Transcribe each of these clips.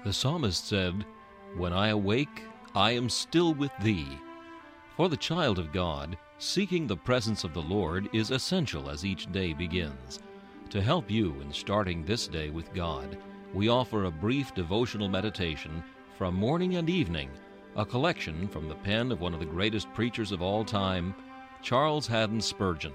The psalmist said, "When I awake, I am still with thee." For the child of God, seeking the presence of the Lord is essential as each day begins. To help you in starting this day with God, we offer a brief devotional meditation from morning and evening, a collection from the pen of one of the greatest preachers of all time, Charles Haddon Spurgeon.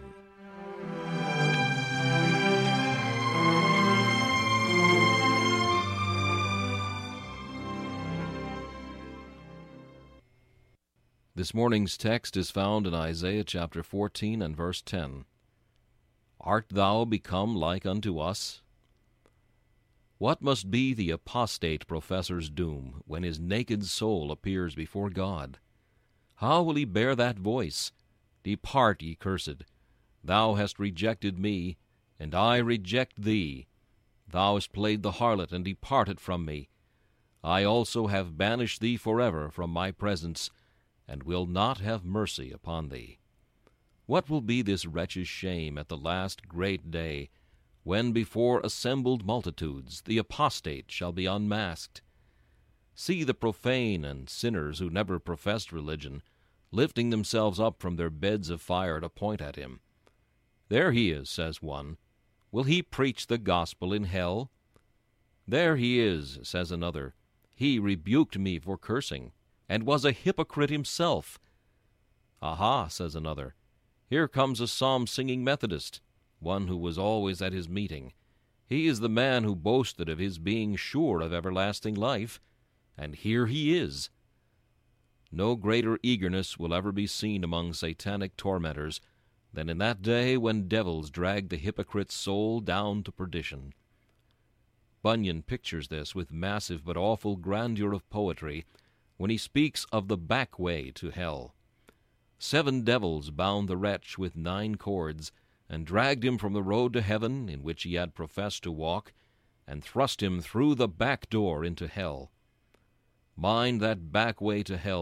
This morning's text is found in Isaiah chapter 14 and verse 10. Art thou become like unto us? What must be the apostate professor's doom when his naked soul appears before God? How will he bear that voice? Depart, ye cursed. Thou hast rejected me, and I reject thee. Thou hast played the harlot and departed from me. I also have banished thee forever from my presence, and will not have mercy upon thee. What will be this wretch's shame at the last great day, when before assembled multitudes the apostate shall be unmasked? See the profane and sinners who never professed religion, lifting themselves up from their beds of fire to point at him. There he is, says one. Will he preach the gospel in hell? There he is, says another. He rebuked me for cursing, and was a hypocrite himself. Aha, says another, here comes a psalm-singing Methodist, one who was always at his meeting. He is the man who boasted of his being sure of everlasting life, and here he is. No greater eagerness will ever be seen among satanic tormentors than in that day when devils drag the hypocrite's soul down to perdition. Bunyan pictures this with massive but awful grandeur of poetry when he speaks of the back way to hell. 7 devils bound the wretch with 9 cords, and dragged him from the road to heaven in which he had professed to walk, and thrust him through the back door into hell. Mind that back way to hell